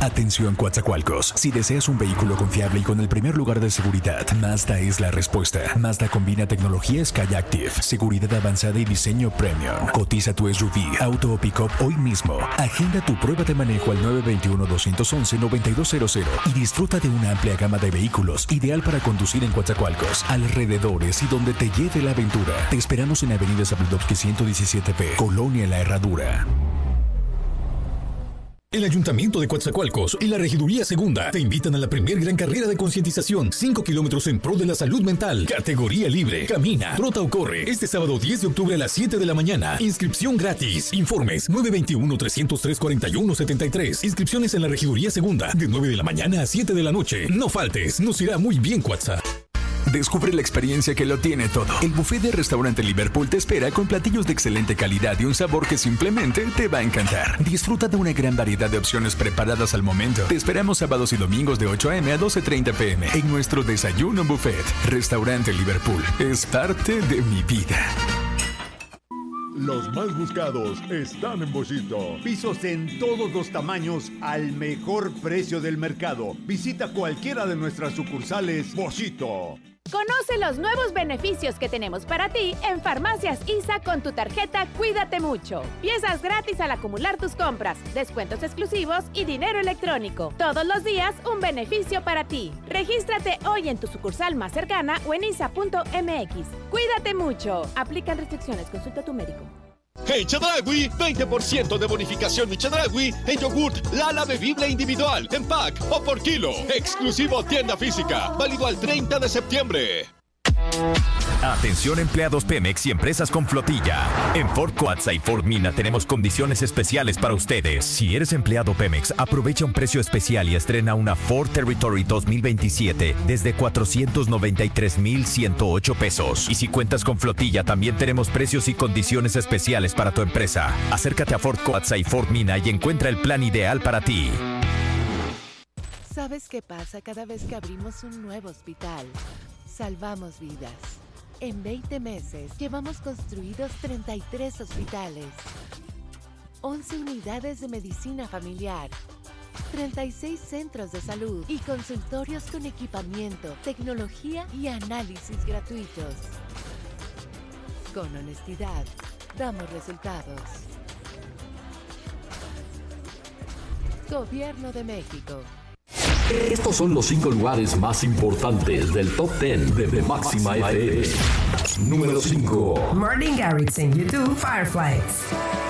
Atención Coatzacoalcos. Si deseas un vehículo confiable y con el primer lugar de seguridad, Mazda es la respuesta. Mazda combina tecnología Skyactiv, seguridad avanzada y diseño premium. Cotiza tu SUV, auto o pick-up hoy mismo. Agenda tu prueba de manejo al 921-211-9200 y disfruta de una amplia gama de vehículos ideal para conducir en Coatzacoalcos, alrededores y donde te lleve la aventura. Te esperamos en Avenida Zabludovsky 117B, Colonia La Herradura. El Ayuntamiento de Coatzacoalcos y la Regiduría Segunda te invitan a la primer gran carrera de concientización, 5 kilómetros en pro de la salud mental, categoría libre, camina, trota o corre, este sábado 10 de octubre a las 7 de la mañana, inscripción gratis, informes 921-303-4173, inscripciones en la Regiduría Segunda, de 9 de la mañana a 7 de la noche, no faltes, nos irá muy bien Coatza. Descubre la experiencia que lo tiene todo. El buffet de Restaurante Liverpool te espera con platillos de excelente calidad y un sabor que simplemente te va a encantar. Disfruta de una gran variedad de opciones preparadas al momento. Te esperamos sábados y domingos de 8 a.m. a 12:30 p.m. en nuestro desayuno buffet. Restaurante Liverpool es parte de mi vida. Los más buscados están en Boschito. Pisos en todos los tamaños al mejor precio del mercado. Visita cualquiera de nuestras sucursales Boschito. Conoce los nuevos beneficios que tenemos para ti en Farmacias ISA con tu tarjeta Cuídate Mucho. Piezas gratis al acumular tus compras, descuentos exclusivos y dinero electrónico. Todos los días un beneficio para ti. Regístrate hoy en tu sucursal más cercana o en isa.mx. Cuídate mucho. Aplican restricciones. Consulta a tu médico. En Chedraui, 20% de bonificación en Chedraui en yogurt Lala bebible individual, en pack o por kilo. Exclusivo tienda física, válido al 30 de septiembre. Atención empleados Pemex y empresas con flotilla. En Ford Coatza y Ford Mina tenemos condiciones especiales para ustedes. Si eres empleado Pemex, aprovecha un precio especial y estrena una Ford Territory 2027 desde 493,108 pesos. Y si cuentas con flotilla, también tenemos precios y condiciones especiales para tu empresa. Acércate a Ford Coatza y Ford Mina y encuentra el plan ideal para ti. ¿Sabes qué pasa cada vez que abrimos un nuevo hospital? Salvamos vidas. En 20 meses llevamos construidos 33 hospitales, 11 unidades de medicina familiar, 36 centros de salud y consultorios con equipamiento, tecnología y análisis gratuitos. Con honestidad, damos resultados. Gobierno de México. Estos son los 5 lugares más importantes del Top 10 de Máxima FM. Número 5. Martin Garrix en YouTube, Fireflies.